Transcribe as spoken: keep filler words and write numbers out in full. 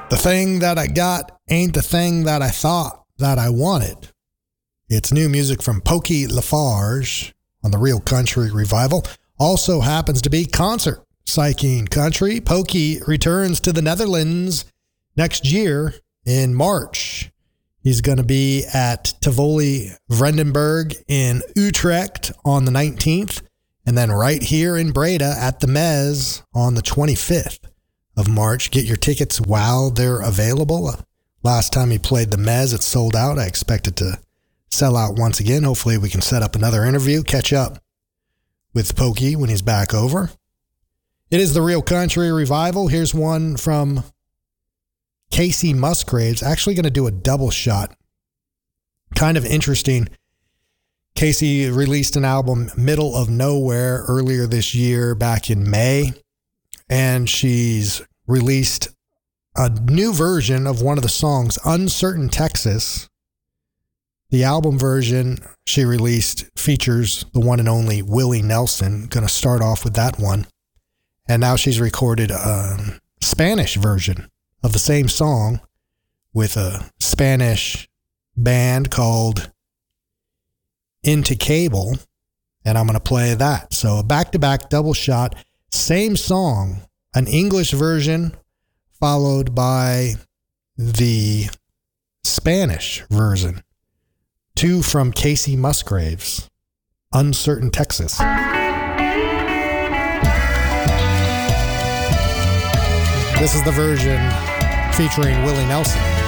The thing that I got ain't the thing that I thought that I wanted. It's new music from Pokey Lafarge on the Real Country Revival. Also happens to be concert psyching country. Pokey returns to the Netherlands next year in March. He's going to be at Tivoli Vredenburg in Utrecht on the nineteenth, and then right here in Breda at the Mez on the twenty-fifth of March. Get your tickets while they're available. Last time he played the Mez, it sold out. I expect it to sell out once again. Hopefully we can set up another interview, catch up with Pokey when he's back over. It is the Real Country Revival. Here's one from Casey Musgraves. Actually going to do a double shot. Kind of interesting. Casey released an album, Middle of Nowhere, earlier this year, back in May. And she's released a new version of one of the songs, Uncertain Texas. The album version she released features the one and only Willie Nelson. Going to start off with that one. And now she's recorded a Spanish version of the same song with a Spanish band called Into Cable. And I'm going to play that. So a back-to-back double shot, same song, an English version followed by the Spanish version. Two from Casey Musgraves, Uncertain Texas. This is the version featuring Willie Nelson.